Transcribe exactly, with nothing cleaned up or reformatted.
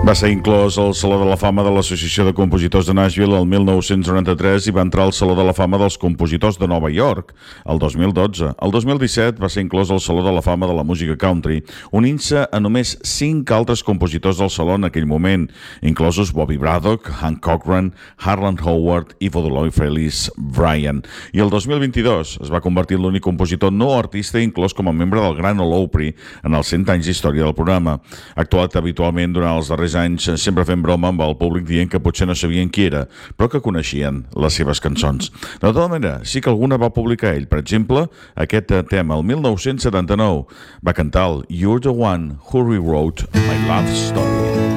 Va ser inclòs al Saló de la Fama de l'Associació de Compositors de Nashville el mil nou-cents noranta-tres i va entrar al Saló de la Fama dels Compositors de Nova York el dos mil dotze. El dos mil disset va ser inclòs al Saló de la Fama de la Música Country, unint-se a només cinc altres compositors del saló en aquell moment, inclosos Bobby Braddock, Hank Cochran, Harlan Howard i Vodoloi Feliz Bryan. I el dos mil vint-i-dos es va convertir en l'únic compositor no artista inclòs com a membre del Gran Ole Opry en els cent anys d'història del programa. Ha actuat habitualment durant els darrers anys, sempre fent broma amb el públic dient que potser no sabien qui era, però que coneixien les seves cançons. De tota manera, sí que alguna va publicar ell. Per exemple, aquest tema, el mil nou-cents setanta-nou, va cantar el You're the One Who Rewrote My Love Story.